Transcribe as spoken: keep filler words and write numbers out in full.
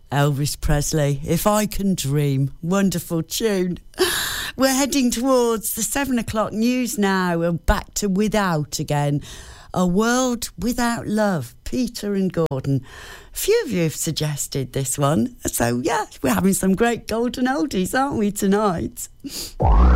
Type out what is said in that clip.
Elvis Presley, If I Can Dream. Wonderful tune. We're heading towards the seven o'clock news now and back to Without again. A World Without Love, Peter and Gordon. A few of you have suggested this one. So, yeah, we're having some great golden oldies, aren't we, tonight?